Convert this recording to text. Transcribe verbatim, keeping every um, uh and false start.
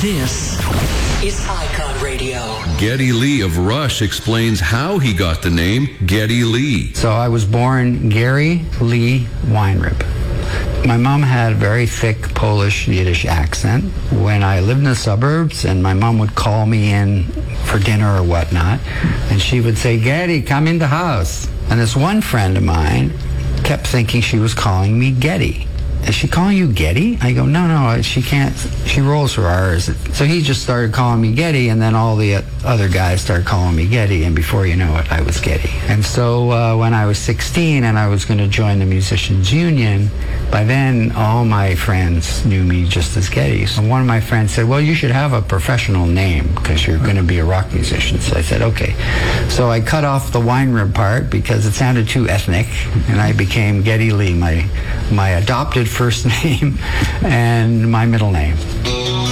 This is Icon Radio. Geddy Lee of Rush explains how he got the name Geddy Lee. So I was born Gary Lee Weinrib. My mom had a very thick Polish Yiddish accent. When I lived in the suburbs and my mom would call me in for dinner or whatnot, and she would say, Geddy, come in the house. And this one friend of mine kept thinking she was calling me Geddy. Is she calling you Geddy? I go, no, no, she can't. She rolls her R's. So he just started calling me Geddy, and then all the other guys started calling me Geddy, and before you know it, I was Geddy. And so uh, when I was sixteen and I was going to join the Musicians Union, by then all my friends knew me just as Geddy. So one of my friends said, well, you should have a professional name because you're going to be a rock musician. So I said, okay. So I cut off the Weinrib part because it sounded too ethnic, and I became Geddy Lee, my, my adopted first name and my middle name.